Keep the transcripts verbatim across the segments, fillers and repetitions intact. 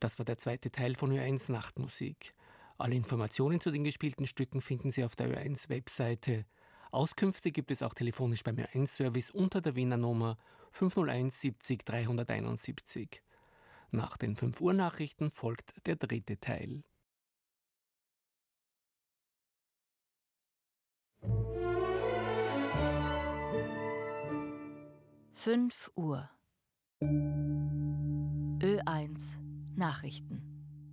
Das war der zweite Teil von Ö eins Nachtmusik. Alle Informationen zu den gespielten Stücken finden Sie auf der Ö eins Webseite. Auskünfte gibt es auch telefonisch beim Ö eins Service unter der Wiener Nummer fünf null eins siebzig dreihunderteinundsiebzig. Nach den fünf Uhr Nachrichten folgt der dritte Teil. fünf Uhr. Ö eins Nachrichten.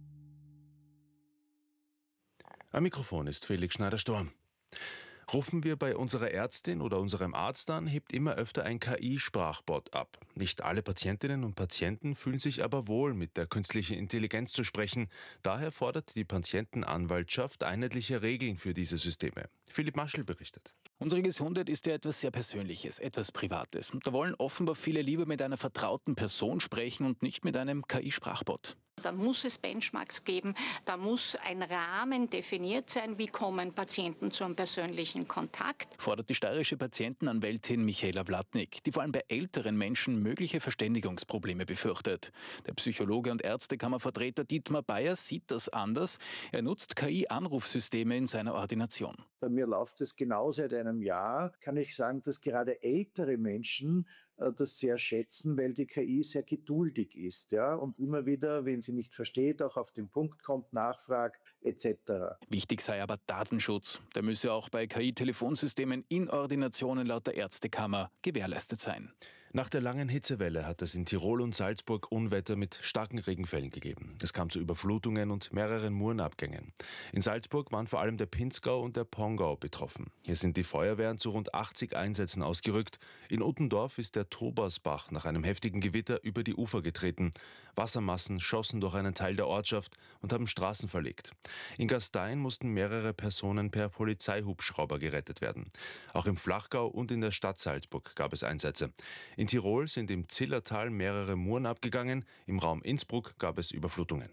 Am Mikrofon ist Felix Schneider-Storm. Rufen wir bei unserer Ärztin oder unserem Arzt an, hebt immer öfter ein K I-Sprachbot ab. Nicht alle Patientinnen und Patienten fühlen sich aber wohl, mit der künstlichen Intelligenz zu sprechen. Daher fordert die Patientenanwaltschaft einheitliche Regeln für diese Systeme. Philipp Maschel berichtet. Unsere Gesundheit ist ja etwas sehr Persönliches, etwas Privates. Und da wollen offenbar viele lieber mit einer vertrauten Person sprechen und nicht mit einem K I-Sprachbot. Da muss es Benchmarks geben, da muss ein Rahmen definiert sein, wie kommen Patienten zum persönlichen Kontakt. Fordert die steirische Patientenanwältin Michaela Wlatnik, die vor allem bei älteren Menschen mögliche Verständigungsprobleme befürchtet. Der Psychologe und Ärztekammervertreter Dietmar Bayer sieht das anders. Er nutzt K I-Anrufsysteme in seiner Ordination. Bei mir läuft es genau seit einem Jahr. Kann ich sagen, dass gerade ältere Menschen das sehr schätzen, weil die K I sehr geduldig ist, ja, und immer wieder, wenn sie nicht versteht, auch auf den Punkt kommt, nachfragt et cetera. Wichtig sei aber Datenschutz. Der müsse auch bei K I-Telefonsystemen in Ordinationen laut der Ärztekammer gewährleistet sein. Nach der langen Hitzewelle hat es in Tirol und Salzburg Unwetter mit starken Regenfällen gegeben. Es kam zu Überflutungen und mehreren Murenabgängen. In Salzburg waren vor allem der Pinzgau und der Pongau betroffen. Hier sind die Feuerwehren zu rund achtzig Einsätzen ausgerückt. In Uttendorf ist der Tobersbach nach einem heftigen Gewitter über die Ufer getreten. Wassermassen schossen durch einen Teil der Ortschaft und haben Straßen verlegt. In Gastein mussten mehrere Personen per Polizeihubschrauber gerettet werden. Auch im Flachgau und in der Stadt Salzburg gab es Einsätze. In Tirol sind im Zillertal mehrere Muren abgegangen, im Raum Innsbruck gab es Überflutungen.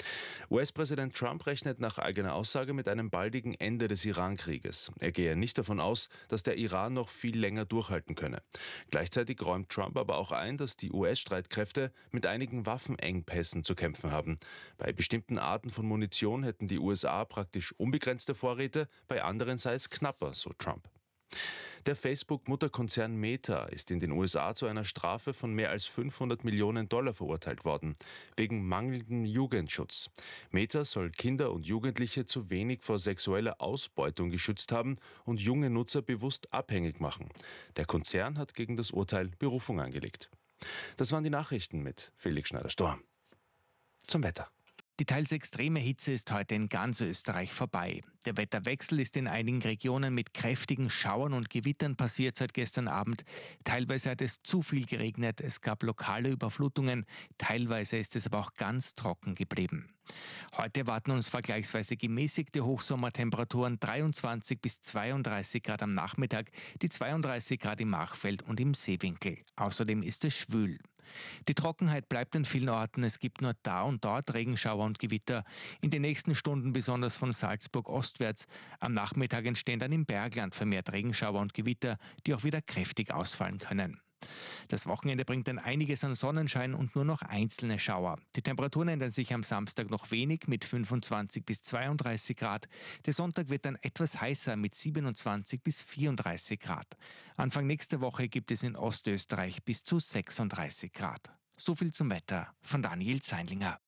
U S-Präsident Trump rechnet nach eigener Aussage mit einem baldigen Ende des Iran-Krieges. Er gehe nicht davon aus, dass der Iran noch viel länger durchhalten könne. Gleichzeitig räumt Trump aber auch ein, dass die U S-Streitkräfte mit einigen Waffenengpässen zu kämpfen haben. Bei bestimmten Arten von Munition hätten die U S A praktisch unbegrenzte Vorräte, bei anderen sei es knapper, so Trump. Der Facebook-Mutterkonzern Meta ist in den U S A zu einer Strafe von mehr als fünfhundert Millionen Dollar verurteilt worden, wegen mangelndem Jugendschutz. Meta soll Kinder und Jugendliche zu wenig vor sexueller Ausbeutung geschützt haben und junge Nutzer bewusst abhängig machen. Der Konzern hat gegen das Urteil Berufung eingelegt. Das waren die Nachrichten mit Felix Schneider-Storm. Zum Wetter. Die teils extreme Hitze ist heute in ganz Österreich vorbei. Der Wetterwechsel ist in einigen Regionen mit kräftigen Schauern und Gewittern passiert seit gestern Abend. Teilweise hat es zu viel geregnet, es gab lokale Überflutungen, teilweise ist es aber auch ganz trocken geblieben. Heute erwarten uns vergleichsweise gemäßigte Hochsommertemperaturen, dreiundzwanzig bis zweiunddreißig Grad am Nachmittag, die zweiunddreißig Grad im Machfeld und im Seewinkel. Außerdem ist es schwül. Die Trockenheit bleibt an vielen Orten, es gibt nur da und dort Regenschauer und Gewitter. In den nächsten Stunden besonders von Salzburg ostwärts. Am Nachmittag entstehen dann im Bergland vermehrt Regenschauer und Gewitter, die auch wieder kräftig ausfallen können. Das Wochenende bringt dann einiges an Sonnenschein und nur noch einzelne Schauer. Die Temperaturen ändern sich am Samstag noch wenig mit fünfundzwanzig bis zweiunddreißig Grad. Der Sonntag wird dann etwas heißer mit siebenundzwanzig bis vierunddreißig Grad. Anfang nächster Woche gibt es in Ostösterreich bis zu sechsunddreißig Grad. So viel zum Wetter von Daniel Zeinlinger.